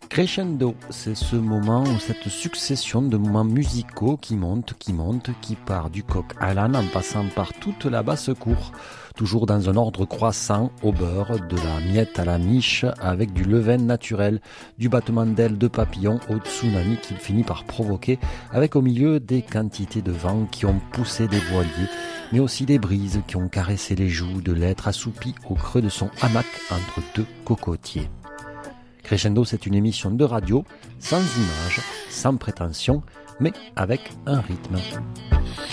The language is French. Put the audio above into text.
Crescendo, c'est ce moment ou cette succession de moments musicaux qui montent, qui part du Coq Island en passant par toute la basse-cour, toujours dans un ordre croissant au beurre, de la miette à la miche, avec du levain naturel, du battement d'ailes de papillon au tsunami qu'il finit par provoquer, avec au milieu des quantités de vent qui ont poussé des voiliers, mais aussi des brises qui ont caressé les joues de l'être assoupi au creux de son hamac entre deux cocotiers. Crescendo, c'est une émission de radio, sans images, sans prétention, mais avec un rythme.